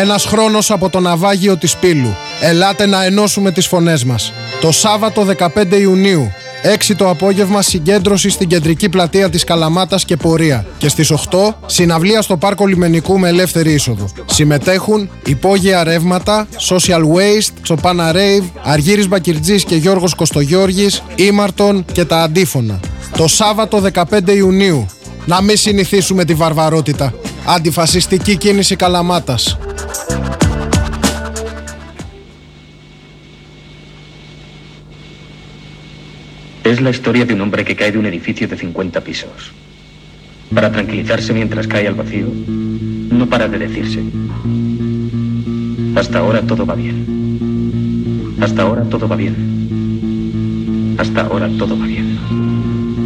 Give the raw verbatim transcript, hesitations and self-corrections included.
Ένας χρόνος από το ναυάγιο της Πύλου. Ελάτε να ενώσουμε τις φωνές μας. Το Σάββατο δεκαπέντε Ιουνίου, έξι το απόγευμα, συγκέντρωση στην κεντρική πλατεία της Καλαμάτας και πορεία. Και στις οκτώ συναυλία στο πάρκο Λιμενικού με ελεύθερη είσοδο. Συμμετέχουν Υπόγεια Ρεύματα, Social Waste, Τσοπάνα Rave, Αργύρης Μπακυρτζής και Γιώργος Κωστογιώργης, Ήμαρτον και τα Αντίφωνα. Το Σάββατο δεκαπέντε Ιουνίου. Να μην συνηθίσουμε τη βαρβαρότητα. Αντιφασιστική κίνηση Καλαμάτας. Es la historia de un hombre que cae de un edificio de cincuenta pisos. Para tranquilizarse mientras cae al vacío, no para de decirse: hasta ahora todo va bien. Hasta ahora todo va bien. Hasta ahora todo va bien.